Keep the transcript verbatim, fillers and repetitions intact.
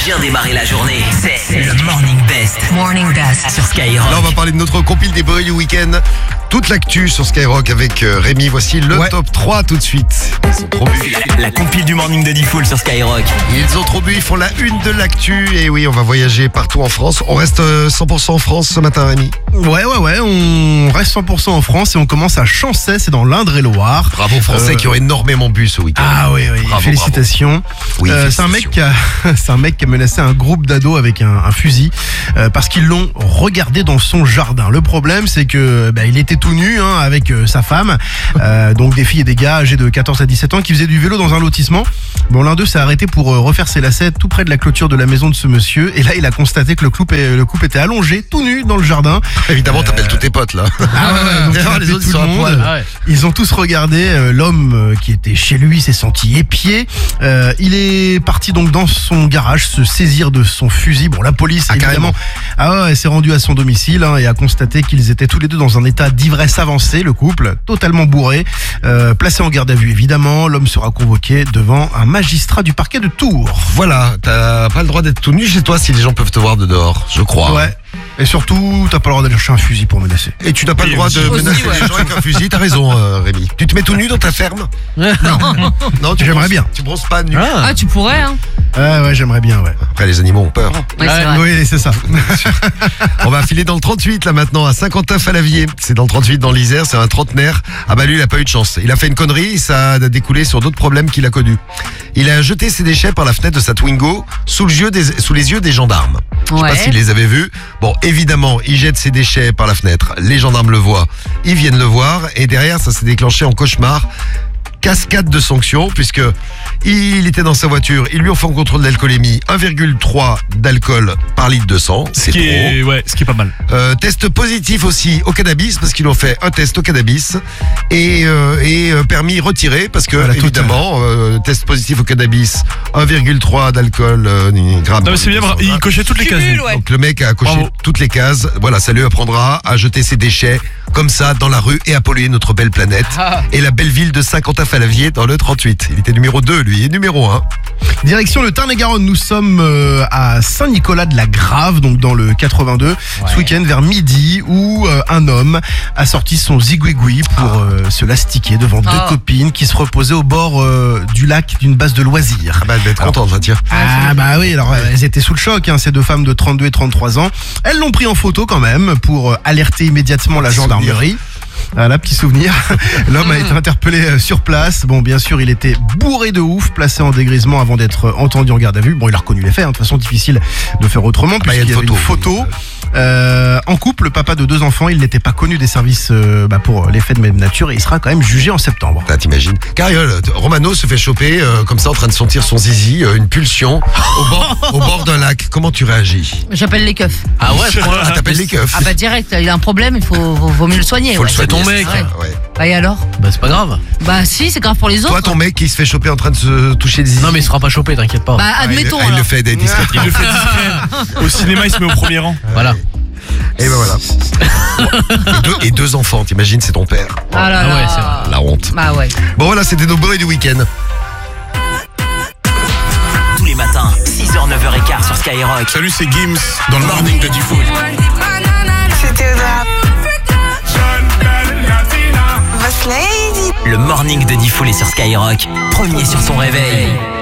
bien démarrer la journée. C'est le Morning Best. Morning Best sur Skyrock. Là, on va parler de notre compile des bruits du week-end. Toute l'actu sur Skyrock avec euh, Rémi. Voici le Ouais. top trois tout de suite. Ils ont trop bu. La, la compile du Morning de Diffoul sur Skyrock. Ils ont trop bu, ils font la une de l'actu. Et oui, on va voyager partout en France. On reste euh, cent pour cent en France ce matin, Rémi. Ouais, ouais, ouais, on reste cent pour cent en France et on commence à Chancey, c'est dans l'Indre-et-Loire. Bravo Français Euh, qui ont énormément bu ce week-end. Ah oui, oui, Bravo, félicitations. Oui, Euh, c'est un mec qui a, c'est un mec qui a menacé un groupe d'ados avec un, un fusil euh, parce qu'ils l'ont regardé dans son jardin. Le problème, c'est que bah, il était tout nu hein, avec euh, sa femme, euh, donc des filles et des gars âgés de quatorze à dix-sept ans qui faisaient du vélo dans un lotissement. Bon, l'un d'eux s'est arrêté pour euh, refaire ses lacets tout près de la clôture de la maison de ce monsieur et là, il a constaté que le couple, le couple était allongé, tout nu dans le jardin. Évidemment, t'appelles tous tes potes là. Ah ouais, ouais, donc il a les appelé autres tout sont le à monde. poil. Ah ouais. Ils ont tous regardé. euh, L'homme euh, qui était chez lui s'est senti épié. Euh, il est parti donc dans son garage se saisir de son fusil. Bon, la police Ah, évidemment, ah ouais, s'est rendue à son domicile hein, et a constaté qu'ils étaient tous les deux dans un état d'ivresse avancée. Le couple, totalement bourré, euh, placé en garde à vue évidemment. L'homme sera convoqué devant un magistrat du parquet de Tours. Voilà, t'as pas le droit d'être tout nu chez toi si les gens peuvent te voir de dehors, je crois. Ouais. Et surtout, t'as pas le droit d'aller chercher un fusil pour menacer. Et tu n'as pas le droit de aussi, menacer ouais. les gens avec un fusil, t'as raison euh, Rémi. Tu te mets tout nu dans ta ferme? Non, tu J'aimerais bronzes- bien. Tu bronzes pas nu. Ah, tu pourrais, hein. Ouais, ouais, j'aimerais bien, ouais. Après les animaux ont peur. Ouais, c'est vrai. Oui, c'est ça. On va filer dans le trente-huit là maintenant à Saint-Quentin-Falavier. C'est dans le trente-huit dans l'Isère, c'est un trentenaire. Ah bah lui il a pas eu de chance. Il a fait une connerie, ça a découlé sur d'autres problèmes qu'il a connus. Il a jeté ses déchets par la fenêtre de sa Twingo sous, le yeux des, sous les yeux des gendarmes. Je sais Ouais. pas s'il les avait vus. Bon, évidemment, il jette ses déchets par la fenêtre. Les gendarmes le voient. Ils viennent le voir et derrière ça s'est déclenché en cauchemar. Cascade de sanctions puisque il était dans sa voiture, ils lui ont fait un contrôle d'alcoolémie, un virgule trois d'alcool par litre de sang, Ce c'est qui trop. est, ouais, ce qui est pas mal. Euh, test positif aussi au cannabis parce qu'ils ont fait un test au cannabis et, euh, et euh, permis retiré parce que Voilà, tout évidemment euh, test positif au cannabis, un virgule trois d'alcool euh, gramme. Non, mais c'est bien, par litre de il sang. cochait toutes les cases. Cumul, ouais. Donc le mec a coché Bravo. toutes les cases. Voilà, ça lui apprendra à jeter ses déchets comme ça dans la rue et à polluer notre belle planète. Ah. Et la belle ville de Saint-Quentin-Falavier dans le trente-huit. Il était numéro deux, lui, et numéro un. Direction le Tarn-et-Garonne, nous sommes euh, à Saint-Nicolas-de-la-Grave, donc dans le quatre-vingt-deux, ce week-end vers midi, où euh, un homme a sorti son zigouigoui pour euh, se l'astiquer devant deux Ah. copines qui se reposaient au bord euh, du lac d'une base de loisirs. Ah bah elle va être contente, va tiens. Ah bah oui, alors elles étaient sous le choc, hein, ces deux femmes de trente-deux et trente-trois ans. Elles l'ont pris en photo quand même pour euh, alerter immédiatement la Petit gendarmerie. Voilà, petit souvenir. L'homme a été interpellé euh, sur place. Bon, bien sûr, il était bourré de ouf, placé en dégrisement avant d'être euh, entendu en garde à vue. Bon, il a reconnu les faits, hein. De toute façon, difficile de faire autrement, bah, il y a puisqu'il y une avait photo. une photo. Euh, en couple, le papa de deux enfants, il n'était pas connu des services euh, bah, pour les faits de même nature et il sera quand même jugé en septembre. Ah, t'imagines. Carriole, Romano se fait choper euh, comme ça en train de sentir son zizi, euh, une pulsion au bord, au bord d'un lac. Comment tu réagis? J'appelle les keufs. Ah ouais, Ah, t'appelles les keufs. Ah bah direct, il a un problème, il faut, vaut, vaut mieux le soigner. Faut ouais. le soigner, ton mec. ça, ouais. Bah et alors? Bah c'est pas grave. Bah si, c'est grave pour les autres. Toi, ton mec qui se fait choper en train de se toucher le zizi. Non mais il se fera pas choper, t'inquiète pas. Bah Ah, il- admettons ah, il, alors. le fait d'être discret. Il le fait discret. Au cinéma, il se met au premier rang. Voilà. Et ben voilà. et, deux, et deux enfants, t'imagines, c'est ton père. Ah là Ah ouais, là. c'est vrai. La honte. Bah ouais. Bon voilà, c'était nos bruits du week-end. tous les matins, six heures neuf heures quinze sur Skyrock. Salut, c'est Gims dans le morning de Diffoul. C'était au rap. Boss Lady. Le Morning de Diffoul est sur Skyrock, premier sur ton réveil.